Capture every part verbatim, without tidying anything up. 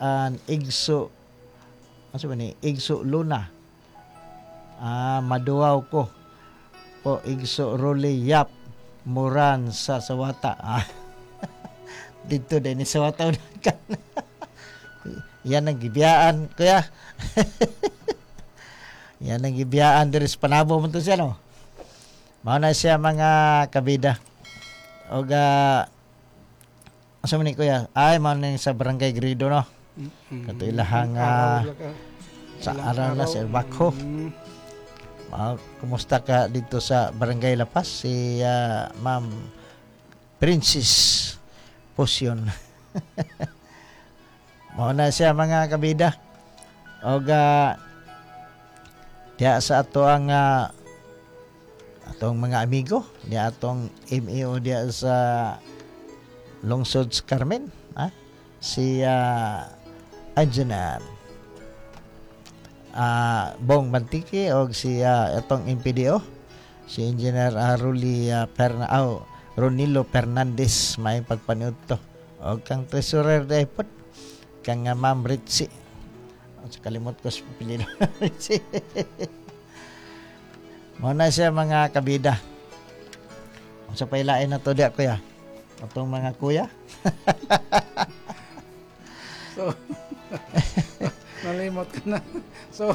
an igso ano ba ni igso luna. Ah, maduaw ko po igso roli yap muran sa sawata. Ah, dito din ni sawata kan. Yan ang gibiyaan kuya. Yan ang gibiyaan diri sa Panabo mo to siya no. Mao na siya mga kabida. Og uh, asa man ni kuya? Ay mao na sa Barangay Grido no. Mm-hmm. Kato ilahang uh, sa araw na sa Bakho. Mm-hmm. Uh, kumusta ka dito sa Barangay Lapas si uh, Ma'am Princess Posion. Mao na siya mga kabida. Og uh, diya sa ato ang uh, atong mga amigo, diya atong M E O diya sa Lungsod sa Carmen, ha? Si uh, Anjanan uh, Bong Mantiki o si uh, itong M P D O si Engineer uh, Ruli uh, Perna, oh, Ronilo Fernandez may pagpaniud to o kang treasurer depot kang uh, Ma'am Ritzy o kalimot ko sa pilihan Ritzy. Muna siya mga kabida sa pailain na to diya kuya atong mga kuya. So nalimot ka na. So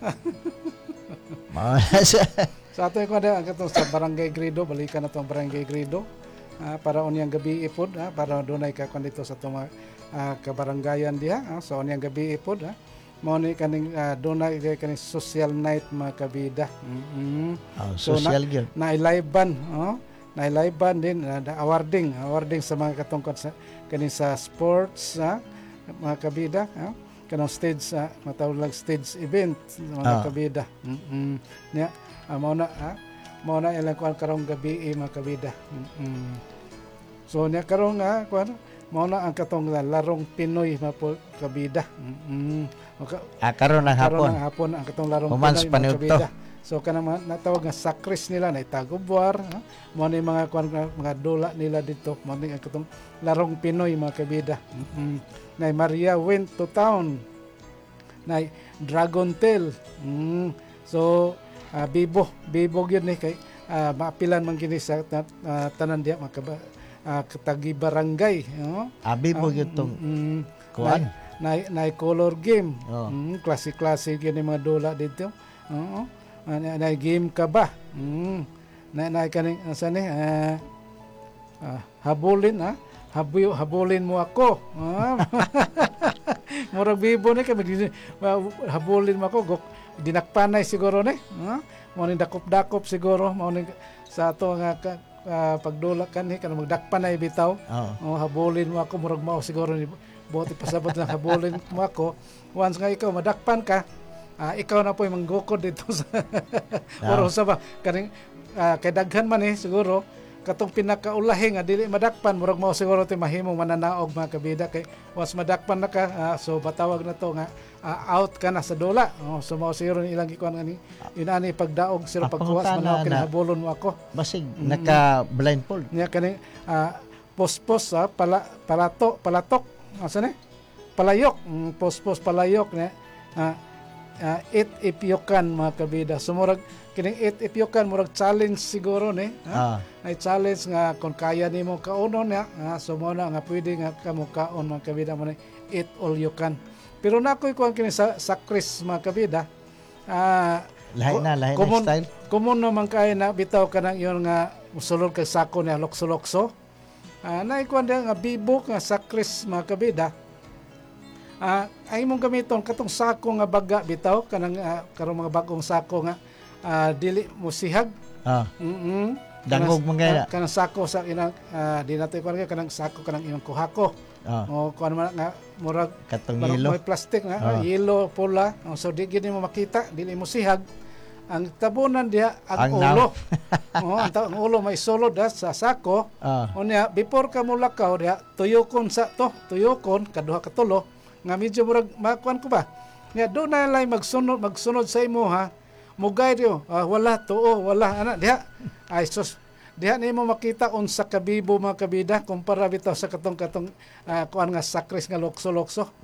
Muna siya sa ato ko ada ang katong sa Barangay Grido, balikan na tong Barangay Grido uh, para unyang gabi ipod uh, para dunay ka kon dito sa tong uh, kabarangayan diha uh, so unyang gabi ipod uh, mao ni kaning uh, dunay kaning social night mga kabida. Mm-hmm. Oh, social gyud. So, na, nailaiban oh nailaiban din uh, awarding awarding sa mga katungkod sa kaning sa sports uh, mga kabida uh, kanang stage uh, matawag lang stage event mga oh. kabida. Mm-hmm. Nya uh, mao na uh, mao na ilang kuan karong gabi eh, mga kabida. Mm-hmm. So nya karong uh, kuan mao na ang katong uh, larong Pinoy mga kabida. Mm-hmm. Okay. Ah, karon ng hapon. Karon ng hapon ang katong larong Humans Pinoy mga kabida. to. So kanang natawag nga sakris nila na itagubwar, ha? Mo ni mga kuan mga dola nila dito, mo ni ang katong larong Pinoy mga kabida. Mm-hmm. Na Maria went to town. Na Dragon Tail. Mm. So uh, bibo, bibo gyud ni kay uh, maapilan man kini sa uh, tanan diya mga kaba, uh, katagi barangay, no? Ah, bibo gyud tong mm, kuan. Na na color game. Oh. Mm, klase-klase gyud ni mga dola dito. Oo. Uh, na, na game ka ba? Mm. Na na kaning asa ni uh, uh, habulin ha. Habuyo habulin mo ako. Ah. Murag bibo ni kay habulin mo ako gok dinakpanay siguro ni. Ha? Mo ni dakop-dakop siguro mo ni sa ato nga uh, pagdula kanhi kana magdakpanay bitaw. Oh. Oh, habulin mo ako murag mao siguro ni buti pasabot na habulin mo ako. Once nga ikaw madakpan ka, uh, ikaw na po yung manggukod dito sa Puro sa ba kaning uh, kay daghan man eh siguro katong pinakaulahi nga dili madakpan murag mao siguro ti mahimong mananaog mga kabida kay once madakpan na ka uh, so batawag na to nga uh, out ka na sa dola. Oh, so mao siguro ilang ikuan nga ni inani pagdaog sila pagkuwas manaog kinahabulon mo ako basig mm, naka blindfold niya kani uh, pospos uh, pala palato palatok asa ni palayok mm, pospos palayok ni uh, uh, it ipyokan mga kabida sumurag kining it ipyokan murag challenge siguro ni ha? Ah. Ay challenge nga kung kaya nimo kaunon ya ha? So mo na nga pwede nga kamo kaon mga kabida mo ni it all you can pero nakoy kuan kini sa sakris mga kabida ah lahi na lahi na style common naman kay na bitaw kanang iyon nga musulod kay sako niya lokso-lokso ah nay kuan nga bibo nga sakris mga kabida ah ay mong gamiton katong sako nga baga bitaw kanang uh, karong mga bagong sako nga Uh, dili musihag ah mm dangog man kaya kanang sako sa inang uh, di nato kuan kanang sako kanang imong kuhako ah. o kuan man nga murag katong yelo may plastic nga ah. yelo pula oh, so di gid mo makita dili musihag ang tabunan diha ang, ang ulo oh ang, ta- ang ulo may sulod da sa sako ah. unya before ka mo lakaw diha tuyokon sa to tuyokon kaduha ka tulo nga medyo murag makuan ko ba nga do na lay magsunod magsunod sa imo ha mugay diyo, uh, wala tuo, wala ana diha. Ay sus, diha nimo makita unsa kabibo mga kabida kumpara bitaw sa katong katong uh, kuan nga sakris nga lokso-lokso. Ah.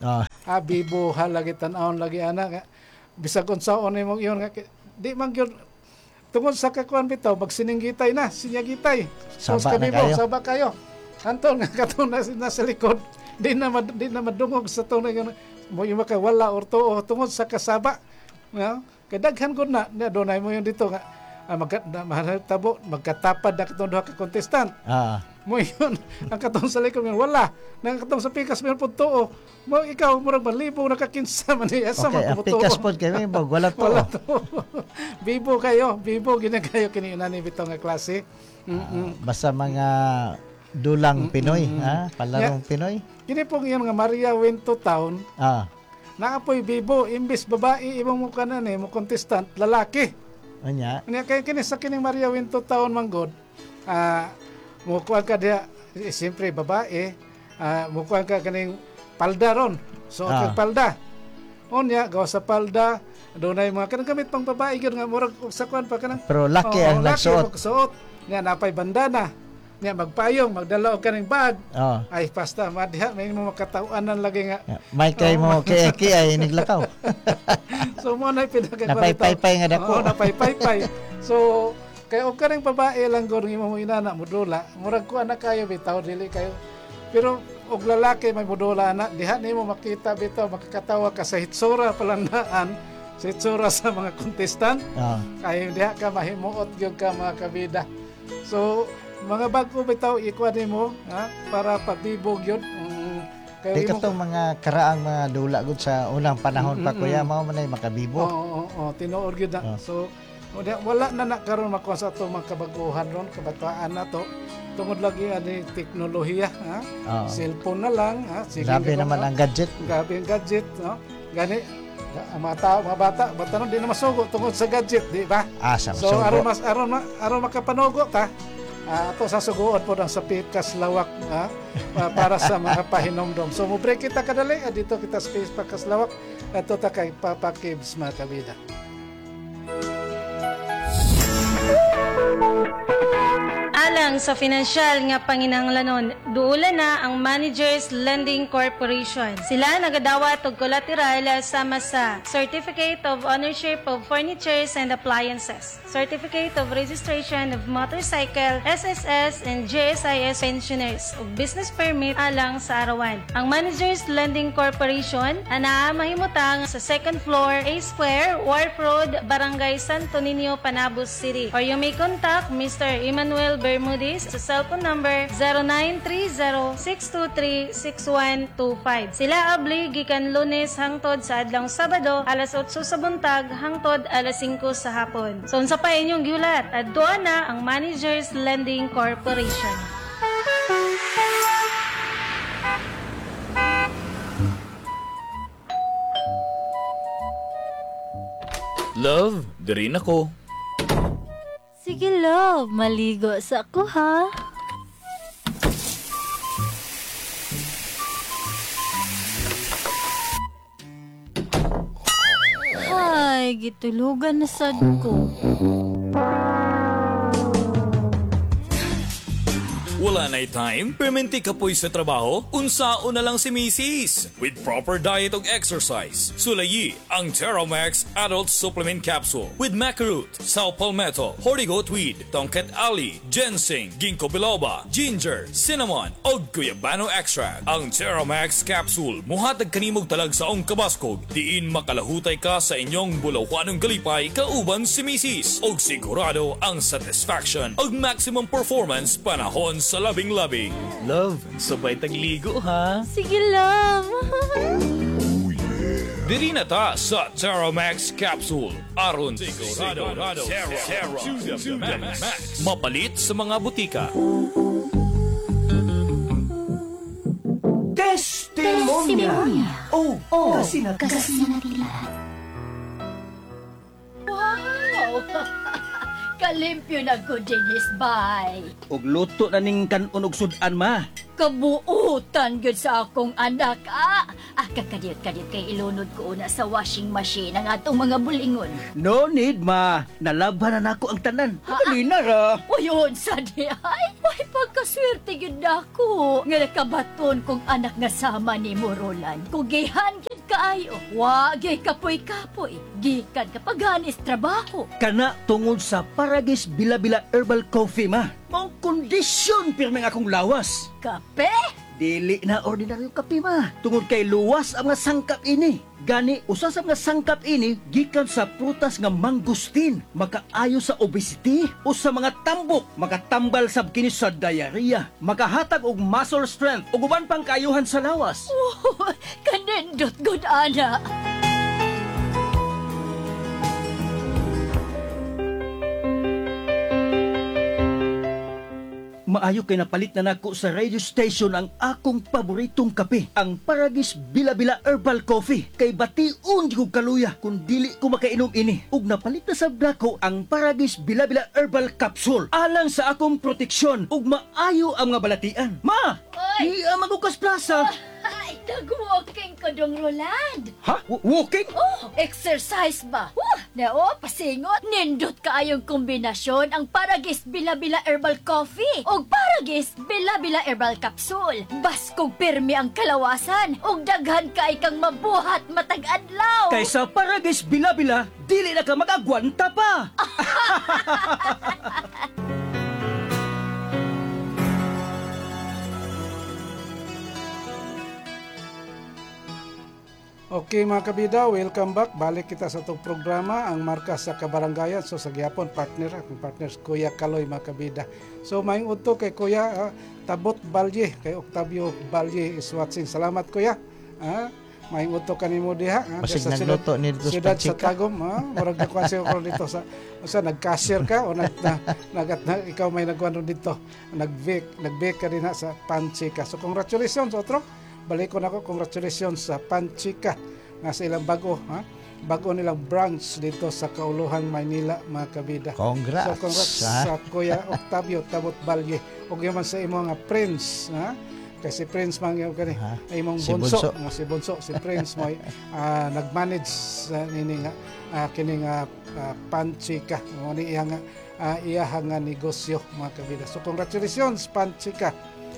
ah, bibo ha lagi tan-awon lagi ana nga bisag unsaon nimo iyon nga di man gyud tungod sa kakuan bitaw magsininggitay na sinya gitay. Saba na kabibo, kayo. Saba kayo. Anton nga katon na nasa likod di na mad, di na madungog sa tunay nga mo yung makawala or tuo tungod sa kasaba. No? Kay daghan gud na na dunay mo yun dito nga ah, magka, mahalitabo magkatapad na katong duha ka contestant. Ah. Mo yun, ang katong sa likod mo wala. Nang katong sa pikas mo pud tuo. Mo ikaw murag malibo nakakinsa man iya sa Okay, ang pikas pod kay Bibog, wala to. wala to. Bibo kayo, bibo gina kayo kini unani bitaw nga klase. Mm. Basta mga dulang Pinoy, ha? Palarong Pinoy. Kini pong yan nga Maria Winto Town. Ah. Naapoy bibo imbis babae imong mo kanan eh mo contestant lalaki. Anya? Kanya kay kini sa kining Maria Winto Town manggod. Ah, mo kuan ka dia eh, siyempre babae, ah, mo kuan ka kaning palda ron. So Ah. kag palda. Unya gawa sa palda dunay mga kanang gamit pang babae gyud nga murag og sa kuan pa kanang Pero laki ang nagsuot. Nagsuot. Nya napay bandana. Nya magpayong magdala og kaning bag. Oh. Ay pasta madya may mo makatauanan lagi nga. May kay mo kay Eki ay niglakaw. So mo na pinaka Napaypaypay nga dako. Oo, napaypaypay. So kay og kaning babae lang gor mo inana mudula, murag ko anak kayo bitaw dili kayo. Pero og lalaki may mudula na diha nimo makita bitaw makakatawa ka sa hitsura palandaan, sa hitsura sa mga contestant. Oh. Kay diha ka mahimuot gyud ka mga kabida. So mga bago bitaw ikuha nimo ha para pabibog yun. Mm, kayo Di imo- katong mga karaang mga dula gud sa unang panahon pa Mm-mm. kuya mao man ay Oo, makabibo. oo, oo, tinuod gyud na. Oh. So wala- wala na na karon makuha sa ato mga kabaguhan ron, kabataan na to. Tungod lagi ani teknolohiya, ha? Oh. Cellphone na lang, ha? Sige Grabe ka naman ba? ang gadget. Grabe ang gadget, no? Gani ang mga tao, mga bata, bata nun, di na masugo tungod sa gadget, di ba? Asa So so, aron mas aron ma, aron makapanugo ta. Ah, ato sa suguon po ang sa Pikas Lawak ha, ah, para sa mga pahinomdom. So mo break kita kadali ah, dito kita sa Pikas Lawak ato ta kay Papa Kibs mga kabida. Alang sa financial nga panginahanglanon, duula na ang Managers Lending Corporation. Sila nagadawat og collateral sama sa Certificate of Ownership of Furnitures and Appliances, Certificate of Registration of Motorcycle, S S S and J S I S pensioners ug business permit alang sa arawan. Ang Managers Lending Corporation ana mahimutang sa second floor, A Square, Wharf Road, Barangay Santo Niño, Panabos City. Or you may contact Mister Emmanuel Bermudez sa cellphone number zero nine three zero six two three six one two five. Sila abli gikan Lunes hangtod sa adlong Sabado alas otso sa buntag hangtod alas singko sa hapon. So unsa pa inyong giulat? Adto na ang Managers Lending Corporation. Love, diri na ko. Sige, love. Maligo sa ako, ha? Ay, gitulugan na sad ko. Wala na'y time, perminti ka po'y sa trabaho, unsao na lang si misis. With proper diet og exercise, sulayi ang Terramax Adult Supplement Capsule with Macaroot, Sao Palmetto, Hortigoat Weed, Tongkat Ali, Ginseng, Ginkgo Biloba, Ginger, Cinnamon, og Guyabano Extract. Ang Terramax Capsule muhatag kanimog talag sa ong kabaskog, diin makalahutay ka sa inyong bulawhanong galipay kauban si misis. Og sigurado ang satisfaction og maximum performance panahon sa labing-labi. Love, sabay tagligo ha. Sige, love. Diri na ta sa Terramax Capsule. Aron sigurado, Terra, Max. Mapalit sa mga butika. Testimonya. Oh, oh, kasi na Wow! Kalimpyo na ko, Dennis Bay. Og luto na ning kanon og sudan ma. Kabuutan gyud sa akong anak, ah! Ah, kakadiyot-kadiyot kay ilunod ko una sa washing machine ang atong mga bulingon. No need ma. Nalabhan na nako ang tanan. Dali na ra. Uyon sa di ay, may pagkaswerte gyud ako. Nga nakabaton kong anak nga sama ni Morolan. Kugihan gyud kaayo. Wagi kapoy-kapoy. Gikan ka paganis trabaho. Kana tungod sa Paragis Bila-Bila Herbal Coffee, ma. Mao kondisyon pirmi nga akong lawas. Kape? Dili na ordinaryo kape, ma. Tungod kay luwas ang mga sangkap ini. Gani, usa sa mga sangkap ini, gikan sa prutas nga mangustin, makaayo sa obesity o sa mga tambok, makatambal sab kini sa diarrhea, makahatag og muscle strength ug uban pang kaayuhan sa lawas. Oh, kanindot good ana. Maayo kay napalit na nako sa radio station ang akong paboritong kape, ang Paragis Bila-Bila Herbal Coffee. Kay bation di ko kaluya kung dili ko makainom ini. Ug napalit na sab nako ang Paragis Bila-Bila Herbal Capsule alang sa akong proteksyon ug maayo ang mga balatian. Ma! Oy! Di ang magukas plaza. Ay, nag-walking ko dong Roland. Ha? W- walking? Oh, exercise ba? Uh, nao, pasingot. Nindot kaayong kombinasyon ang Paragis Bila-Bila Herbal Coffee o Paragis Bila-Bila Herbal Capsule. Baskog pirmi ang kalawasan ug daghan kay kang mabuhat matag adlaw. Kaysa Paragis Bila-Bila, dili na ka mag-agwanta pa. Okay mga kabida, welcome back. Balik kita sa itong programa, ang Markas sa Kabarangayan. So sa gihapon, partner, akong partners, Kuya Kaloy mga kabida. So maing udto kay Kuya uh, Tabot Balye, kay Octavio Balye is watching. Salamat Kuya. Uh, maing udto kanimo diha. Uh, Basig nagluto ni dito Siyudad sa sa Tagum. Uh, Murag nakuha siya ko dito sa, sa nag-cashier ka o nag, na, nag, na, ikaw may nagkuhan dito. Nag-bake, nag-bake ka din ha, sa Panchika. So congratulations, otro. Balik ko na ko, congratulations sa Panchika nga sa ilang bago, ha? Bago nilang branch dito sa Kauluhan, Maynila, mga kabida. Congrats, So, congrats ha? sa Kuya Octavio Tabot Balye. Huwag yaman sa imong nga Prince, ha? Kasi Prince man yung kani, Ha? imong Si bunso, Bunso. nga si Bunso, si Prince mo uh, nag-manage sa nini nga uh, kini nga uh, Panchika. Mo ni iya nga uh, iyaha nga negosyo, mga kabida. So congratulations Panchika.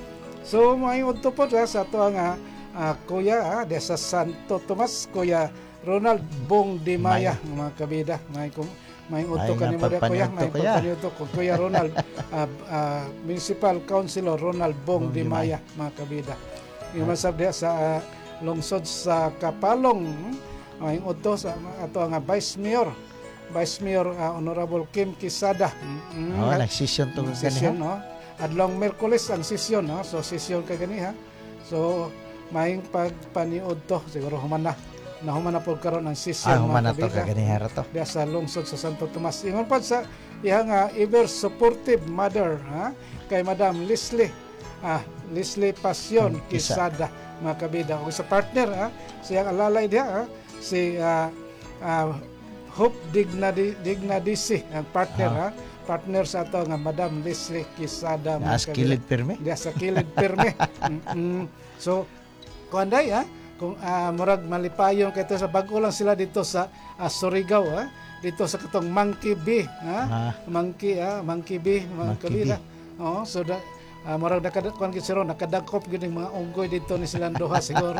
So, may udto po sa ato nga uh, Kuya, ah, de sa Santo Tomas, Kuya Ronald Bong Di Maya, mga kabida. May, may udto Ay, ka ni mo nga, Kuya, may pagpaniudto, Kuya. pagpaniudto ko. Kuya Ronald, uh, uh, Municipal Councilor Ronald Bong Bong Di Di Maya, mga kabida. Yung masab diya sa uh, lungsod sa Kapalong, may udto sa ato nga Vice Mayor, Vice Mayor uh, Honorable Kim Quisada. Mm-hmm. Oh, nagsisyon to Session, kani. no? Adlong Merkulis ang sesyon, no? So sesyon ka gani ha. So maing pagpaniud to siguro human na. Na human na po karon ang sesyon, Ah, human na to kabida. kagani hara to. Diya sa lungsod sa Santo Tomas. Ingon pa sa iya nga ever supportive mother, ha? Kay Madam Leslie, ah, Leslie Passion Ang kisa. Quisada, mga kabida. O sa partner, ha? Siyang alalay diha, ha? Si ah, ah, Hope Dignadi Dignadisi, ang partner, ha? Partner sa ato nga Madam Leslie Quisada, mga As kilid pirmi. Diya sa kilid pirmi. Mm-mm. So, kuanday ha, kung uh, murag malipayon kay sa bag-o lang sila dito sa uh, Surigao ha, dito sa katong Monkey Bay ha, Ah. Monkey ha, Monkey Bay, mga Monkey kabila. Oo, so da, uh, murag nakadak kuan gid siro nakadakop gid mga unggoy dito ni silang duha siguro.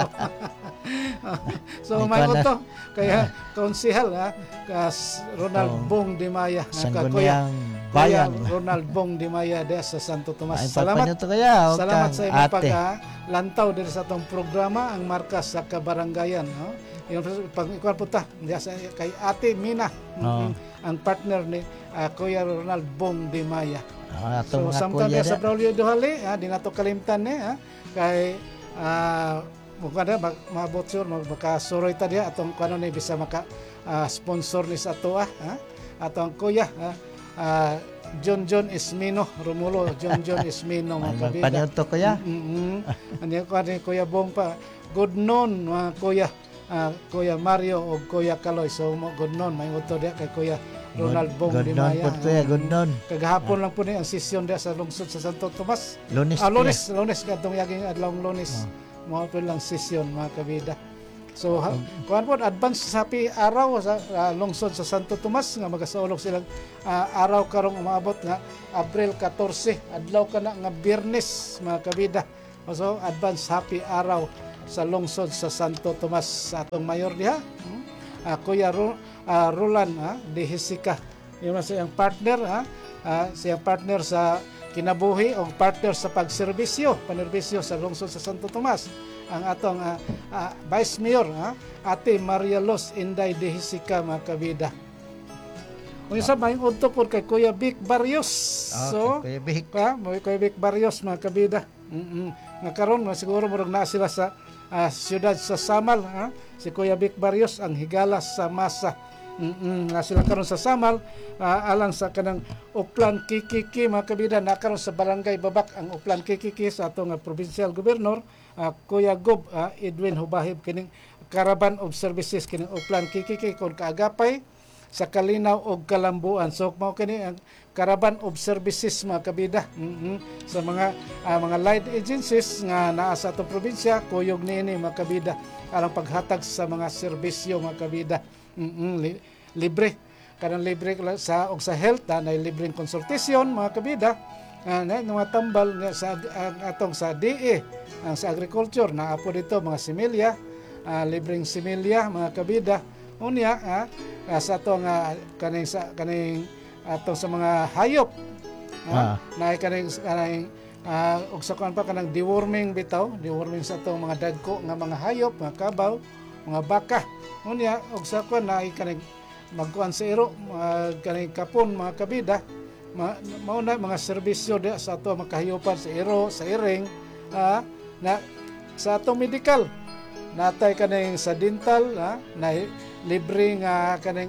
So Ay, may kuan na. uto kaya konsehal ha, kas Ronald Oh. Bong Di Maya, ha, ka- Sangguniang Kuya bayan. Ronald Bong Di Maya de sa Santo Tomas. Ay, Salamat. pagpanyo to kaya. o Salamat kang sa imong ate. paglantaw diri sa atong programa, ang Markas sa Kabarangayan, no? Yung pag ikuan po ta diya sa kay Ate Mina, Oo. mm, ang partner ni ah, Kuya Ronald Bong Di Maya. Ah, ato So mga samtang kuya diya sa da. Braulio Duhali, ha, di nato kalimtan ni ha, kay ah mukha na mag, maabot sure magkasuroy ta diya atong kuno ni bisa maka ah, sponsor ni sa ato ah, ha? Atong kuya ha, ah, John John Ismino, Romulo John John Ismino, Ay, mga kabida. magpanyo to kaya. Mm-hmm. Ano ko ni Kuya Bong pa. Good noon mga kuya. Ah, Kuya Mario o Kuya Kaloy. So mo good noon may uto dia kay Kuya Ronald Bong Good Di noon Maya. po kuya, good noon. Kagahapon lang po ni ang session dia sa lungsod sa Santo Tomas. Lunes. Ah, kuya. Lunes, Lunes kadtong yaging adlaw Lunes. Mo po lang session mga kabida. So, ha, kuhan po, advance sa happy araw sa ah, lungsod sa Santo Tomas nga magasaulog silang ah, araw karong umaabot nga Abril fourteen, adlaw ka na nga Biyernes mga kabida. So, advance happy araw sa lungsod sa Santo Tomas sa atong mayor diha. Hmm? Uh, Kuya Ro, uh, Roland ha, de Jessica. Yung na siyang partner ha, uh, siyang partner sa kinabuhi o partner sa pagserbisyo, panerbisyo sa lungsod sa Santo Tomas. Ang atong uh, uh, Vice Mayor ha, Ate Maria Los Inday de Jessica mga kabida. Kung isa may udto po kay Kuya Vic Barrios. Ah, So, Kuya Vic. Ha, mo Kuya Vic Barrios mga kabida. Mm-mm. Nga karon na siguro murag na sila sa uh, siyudad sa Samal ha. Si Kuya Vic Barrios ang higala sa masa. Mm-mm. Nga sila karon sa Samal uh, alang sa kanang Uplan Kikiki mga kabida na karon sa Barangay Babak ang Uplan Kikiki sa atong uh, provincial governor uh, Kuya Gob uh, Edwin Hubahib kining Caravan of Services kining Uplan Kikiki kon kaagapay sa Kalinaw og Kalambuan. So mao kini ang Caravan of Services mga kabida. Mm-hmm. Sa mga uh, mga light agencies nga naa sa atong probinsya, kuyog niini mga kabida alang paghatag sa mga serbisyo mga kabida. Mm-hmm. Li- libre kanang libre sa og sa health na libreng konsultasyon mga kabida. Uh, na mga tambal nga sa uh, atong sa D E ang sa agriculture na apo dito mga similya, uh, libreng similya mga kabida. Unya ha, uh, sa atong uh, kaning sa kaning atong sa mga hayop Ah. na kaning kaning uh, og sa kuan pa kanang deworming bitaw, deworming sa atong mga dagko nga mga hayop, mga kabaw, mga baka. Unya og sa kuan na kaning magkuan sa iro, uh, kaning kapon mga kabida, ma, mao na mga serbisyo di sa ato mga kahayopan sa iro, sa iring, uh, na sa atong medical natay kaning sa dental ha, na libre nga kaning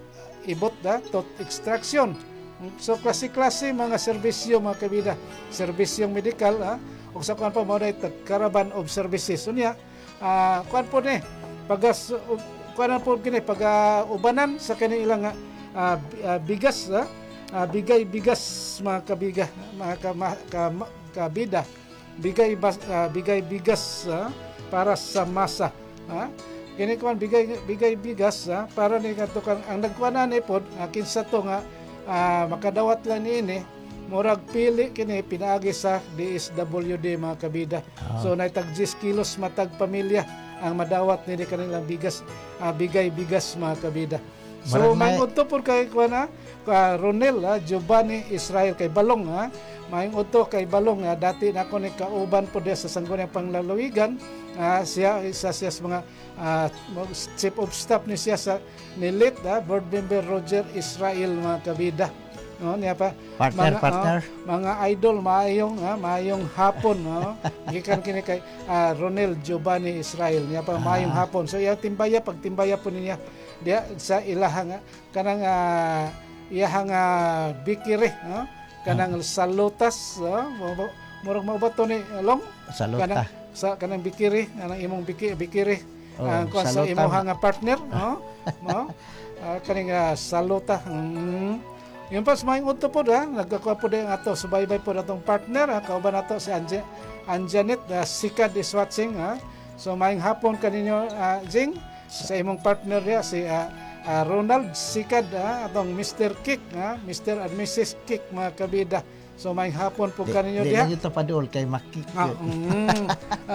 ibot da tooth extraction. So klase-klase mga serbisyo mga kabida, serbisyong medical ha, ug sa kuan pa mao na Caravan of Services. Unya uh, kuan po ni pagas uh, kuan po kini pag uh, ubanan sa kani ilang uh, uh, bigas ha, uh, bigay bigas mga kabiga mga ka, ka, kabida bigay bas, uh, bigay bigas ha, para sa masa ha. Kini kuan bigay bigay bigas ha, para ni kadto kang ang nagkuanan ni pod uh, kinsa to nga uh, makadawat lang niini murag pili kini pinaagi sa D S W D mga kabida. Ah. So naitag ten kilos matag pamilya ang madawat ni kanilang bigas uh, bigay bigas mga kabida. So Marag may- may udto pod kay kuan ha, ka Ronel ha, Giovanni Israel kay Balong ha. Maayong udto kay Balong ha, dati na ako ni kauban po dia sa sangguniang panglalawigan. Uh, siya isa siya sa mga uh, chief of staff ni siya sa nilit ha, board member Roger Israel mga kabida. No, niya pa Partner, mga, partner. oh, mga idol maayong ha, maayong hapon no. Gikan kini kay uh, Ronel Giovanni Israel niya pa maayong hapon. So iya timbaya pag timbaya po niya dia sa ilahang kanang uh, iyahang uh, bikiri no, kanang salutas no, murag mao ba to ni Long? Saluta. Kanang sa kanang bikiri, kanang imong bikiri, bikiri Oh, uh, kuan sa saluta. imong nga partner no. No? Uh, kaning uh, saluta. Mm. Yung pas may udto po ha, nagkakuha po din ato subaybay po natong partner ha, kauban nato si Anje, Anjanet uh, Sikad is watching ha. So maayong hapon kaninyo uh, Jing sa imong partner ya si uh, uh, Ronald Sikad ha, atong Mister Kick ha, Mister and Missus Kick mga kabida. So maayong hapon po kaninyo Di diha. na to padul kay makik. Ah, mm.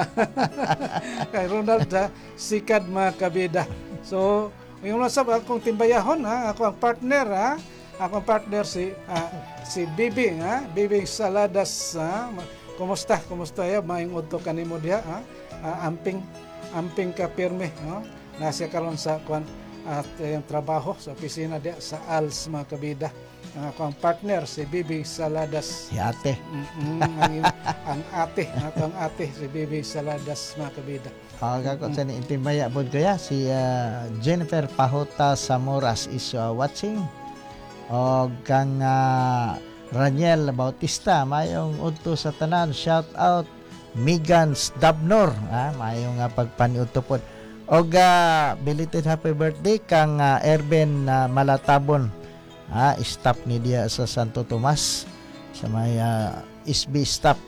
Kay Ronald ha, Sikad mga kabida. So yung nasab akong timbayahon ha, ako ang partner ha. Akong partner si uh, si Bibi ha, Bibi Saladas ha. Kumusta? Kumusta ya? Maayong udto kanimo diha ha. Uh, amping amping ka pirme no. Nasa karon sa kwan at yung trabaho sa opisina diha sa A L S mga kabida. Ang akong partner si Bibi Saladas. Si ate. Mm-mm, ang, ang ate, atong ate si Bibi Saladas mga kabida. Kaga ko sa ni intimbaya pod kaya si uh, Jennifer Pahota Samoras is uh, watching. O kang uh, Raniel Bautista mayong udto sa tanan, shout out Migans Dabnor ha, mayong uh, pagpaniudto pod. Og uh, belated happy birthday kang uh, Erben uh, Malatabon ha, staff ni dia sa Santo Tomas sa may uh, S B staff.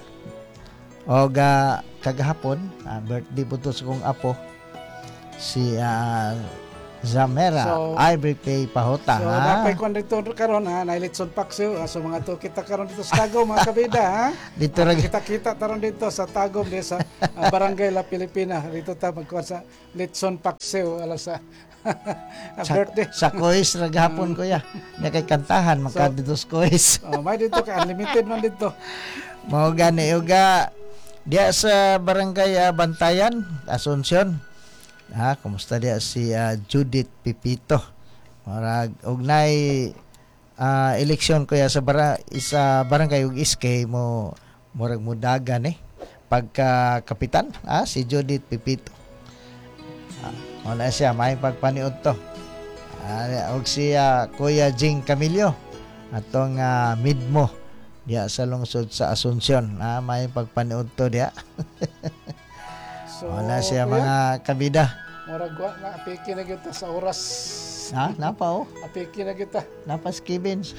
Og uh, kagahapon uh, birthday po to sa kong apo si uh, Zamera, So- Ivory Pay Pahota. So, ha? napay kwan dito karon ha, na Litson Paxio. So, mga to kita karon dito sa Tagum, mga kabida, ha? Dito ra- Kita-kita taron dito sa Tagum, di sa ah, Barangay La Pilipina. Dito ta magkuhan sa Litson Paxio, ala sa Sa, birthday. sa Kois raghapon kuya. Nya kay kantahan magka dito sa Kois. Oh, may dito ka unlimited man dito. Mao gani uga diya sa Barangay ah, Bantayan, Asuncion. Ha, kumusta diya si ah, Judith Pipito? Marag og nay ah, eleksyon kuya sa bara, isa barangay ug iskay mo murag mudagan eh pagka kapitan ah, si Judith Pipito. Ah, wala siya may pagpaniud to. Ah, og si ah, Kuya Jing Camillo atong ah, midmo diya sa lungsod sa Asuncion. Ah, may pagpaniud to diya. So, Wala siya kuya, mga kabida. murag wa na apiki na kita sa oras. Ha? Napa oh? Apiki na kita. Napa si Kibins?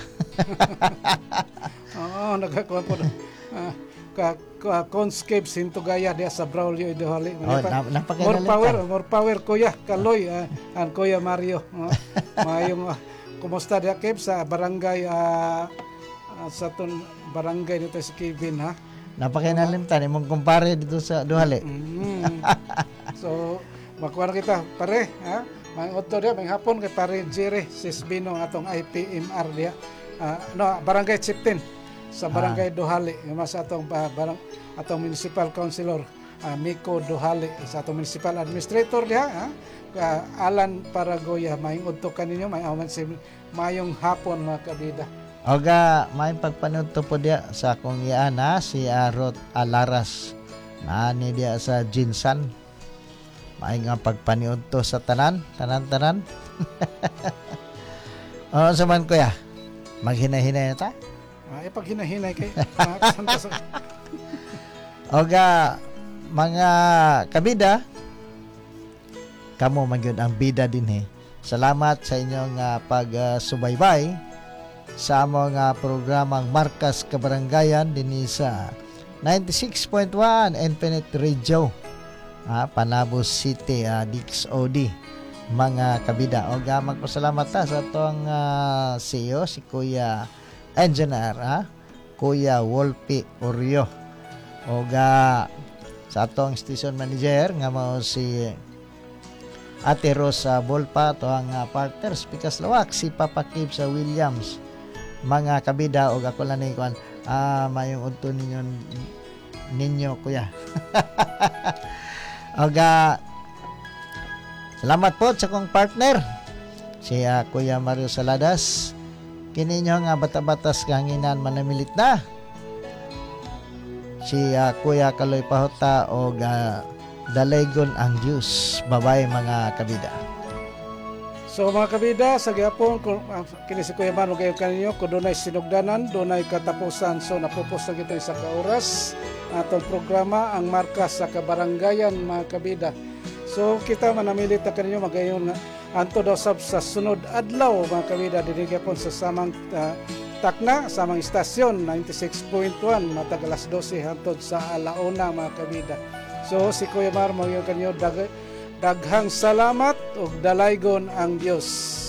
Oo, nagakuha po. Ah, ka, ka conscape Sintugaya diya sa Braulio Idohali. Oh, nap- napakailalim More power, ka. more power kuya, kaloy, ah, ang kuya Mario. Oh, mayong, ah, kumusta diya Kib sa barangay, ah, ah, sa ton barangay dito sa Kibin, ha? Napakinalimtan. Imong kumpare dito sa Duhali. Mm. So, makuha na kita, pare, ha? May otto diya, may hapon kay pare Jerry Sisbino atong I P M R diya. Ah, no, barangay Chiptin sa barangay Duhali, yung sa atong ah, barang atong municipal councilor ah, Miko Duhali sa atong municipal administrator diya, ha? Ah, Alan Paragoya, may udto kaninyo, may awan si mayong hapon mga kabida. Oga, may pagpanood to po diya sa akong iana si Arot Alaras. Naani diya sa Jinsan. May nga pagpanood to sa tanan, tanan-tanan. O sa man kuya, maghinay-hinay na ta? Ah, ipag hinahinay kay mga kasanta sa Oga, mga kabida, kamo man yun ang bida din eh. Salamat sa inyong uh, pag-subaybay sa among uh, programang Markas Kabarangayan din sa ninety-six point one Infinite Radio, ah, Panabo City, uh, D X O D, mga kabida. Oga, magpasalamat ta sa itong uh, C E O, si Kuya Engineer, ah, Kuya Wolpe Oreo. Oga, sa atong station manager nga mao si Ate Rosa Bolpa, to ang uh, partner Pikas Lawak, si Papa Kib sa Williams, mga kabida. Og ako lang ni kuan ah mayong udto ninyo ninyo kuya. Oga, salamat po sa kong partner si uh, Kuya Mario Saladas. Kini nyo nga bata-batas kahanginan manamilit na si uh, Kuya Kaloy Pahota o uh, Dalaygon ang Diyos. Babay mga kabida. So mga kabida, sa gyapon kung uh, kini si Kuya Mano kayo kaninyo, kung dunay sinugdanan, dunay katapusan. So napupos na kita sa kaoras atong programa ang Markas sa Kabarangayan mga kabida. So kita manamilit na kaninyo magayon anto daw sab sa sunod adlaw mga kabida, dinhi gyapon sa samang uh, takna, samang istasyon ninety-six point one matag alas dose hangtod sa alauna mga kabida. So si Kuya Mar mo yung kanyo dag daghang salamat ug dalaygon ang Dios.